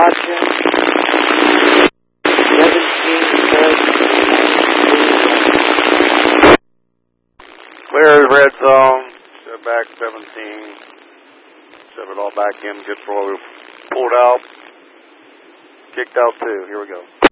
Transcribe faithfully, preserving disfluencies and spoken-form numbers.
watching. seventeen point Clear as red zone. Set back seventeen. Set it all back in. Good for what we pulled out. Kicked out two. Here we go.